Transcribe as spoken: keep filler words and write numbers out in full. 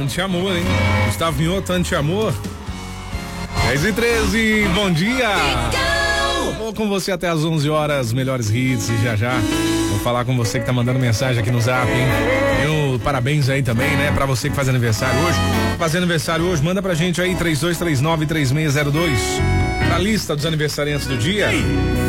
Anti-amor, hein? Gustavo Mioto, Anti-amor. dez e treze, bom dia! Vou com você até às onze horas, melhores hits e já já vou falar com você que tá mandando mensagem aqui no Zap, hein? Eu, parabéns aí também, né? Pra você que faz aniversário hoje. Faz aniversário hoje, manda pra gente aí três dois três nove três seis zero dois. Pra lista dos aniversariantes do dia.